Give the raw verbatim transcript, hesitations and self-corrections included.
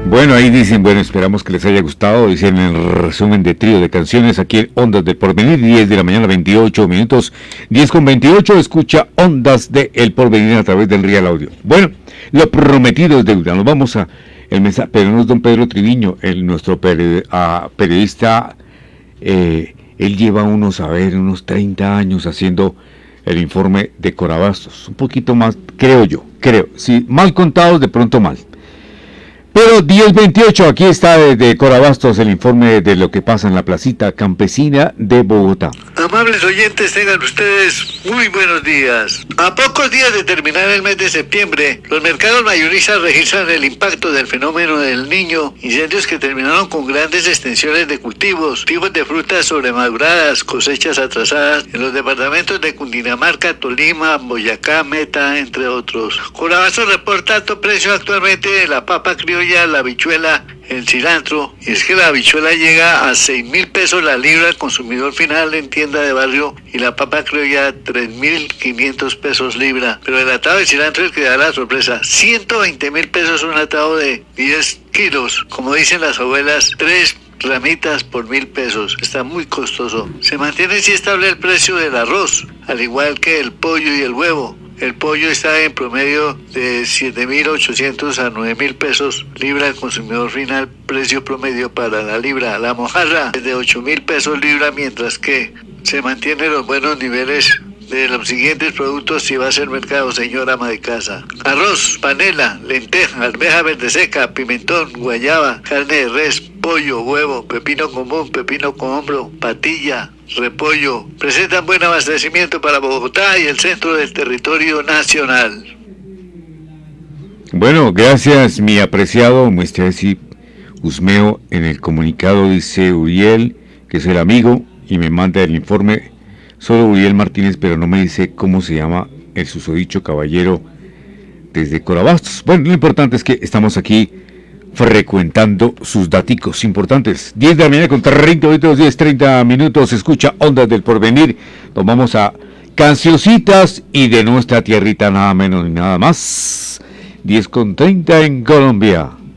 Bueno, ahí dicen, bueno, esperamos que les haya gustado. Dicen el resumen de trío de canciones aquí en Ondas del Porvenir, diez de la mañana, veintiocho minutos, diez con veintiocho, escucha Ondas del Porvenir a través del Real Audio. Bueno, lo prometido es deuda, nos vamos a el mensaje, pero no es don Pedro Triviño, el, nuestro period, uh, periodista, eh, él lleva unos, a ver, unos treinta años haciendo el informe de Corabastos, un poquito más, creo yo, creo, si mal contados, de pronto mal. Pero diez veintiocho, aquí está desde Corabastos el informe de lo que pasa en la placita campesina de Bogotá. Amables oyentes, tengan ustedes muy buenos días. A pocos días de terminar el mes de septiembre, los mercados mayoristas registran el impacto del fenómeno del Niño, incendios que terminaron con grandes extensiones de cultivos, tipos de frutas sobremaduradas, cosechas atrasadas en los departamentos de Cundinamarca, Tolima, Boyacá, Meta, entre otros. Corabastos reporta alto precio actualmente de la papa criolla, la habichuela, el cilantro, y es que la habichuela llega a seis mil pesos la libra al consumidor final en tienda de barrio y la papa criolla tres mil quinientos pesos libra. Pero el atado de cilantro es el que da la sorpresa, ciento veinte mil pesos un atado de diez kilos, como dicen las abuelas, tres ramitas por mil pesos, está muy costoso. Se mantiene así estable el precio del arroz, al igual que el pollo y el huevo. El pollo está en promedio de siete mil ochocientos a nueve mil pesos libra al consumidor final, precio promedio para la libra. La mojarra es de ocho mil pesos libra, mientras que se mantienen los buenos niveles de los siguientes productos si va a ser mercado, señora ama de casa. Arroz, panela, lenteja, arveja verde seca, pimentón, guayaba, carne de res, pollo, huevo, pepino común, pepino con hombro, patilla, repollo. Presentan buen abastecimiento para Bogotá y el centro del territorio nacional. Bueno, gracias mi apreciado, muestra así Usmeo. En el comunicado dice Uriel, que es el amigo, y me manda el informe. Solo Uriel Martínez, pero no me dice cómo se llama el susodicho caballero desde Corabastos. Bueno, lo importante es que estamos aquí frecuentando sus daticos importantes. diez de la mañana con treinta minutos, diez, treinta minutos, escucha Ondas del Porvenir. Nos vamos a cancioncitas y de nuestra tierrita, nada menos ni nada más. diez con treinta en Colombia.